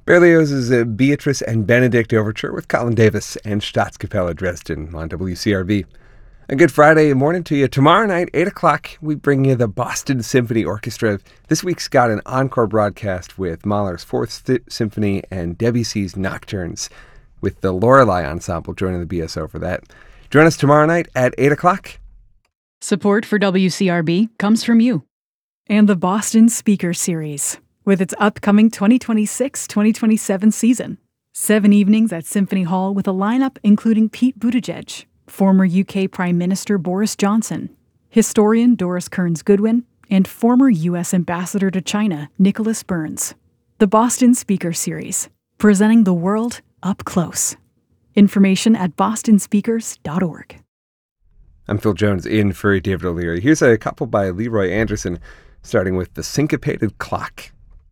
Berlioz's Beatrice and Benedict Overture with Colin Davis and Staatskapelle Dresden on WCRV. A good Friday morning to you. Tomorrow night, 8 o'clock, we bring you the Boston Symphony Orchestra. This week's got an encore broadcast with Mahler's Fourth Symphony and Debussy's Nocturnes, with the Lorelei Ensemble joining the BSO for that. Join us tomorrow night at 8 o'clock. Support for WCRB comes from you. And the Boston Speaker Series, with its upcoming 2026-2027 season. 7 evenings at Symphony Hall with a lineup including Pete Buttigieg, former UK Prime Minister Boris Johnson, historian Doris Kearns Goodwin, and former U.S. Ambassador to China Nicholas Burns. The Boston Speaker Series, presenting the world up close. Information at bostonspeakers.org. I'm Phil Jones in for David O'Leary. Here's a couple by Leroy Anderson, starting with The Syncopated Clock.